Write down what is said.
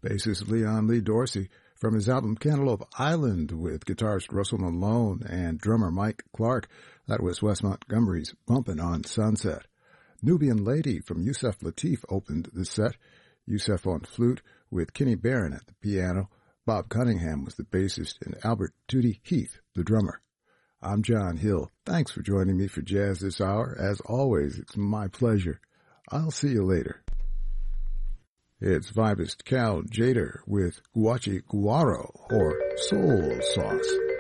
bassist Leon Lee Dorsey from his album Cantaloupe Island with guitarist Russell Malone and drummer Mike Clark. That was Wes Montgomery's Bumpin' on Sunset. Nubian Lady from Yusef Lateef opened the set. Yusef on flute with Kenny Barron at the piano. Bob Cunningham was the bassist and Albert Tootie Heath the drummer. I'm John Hill. Thanks for joining me for Jazz this hour. As always, it's my pleasure. I'll see you later. It's vibist Cal Jader with Guachi Guaro, or Soul Sauce.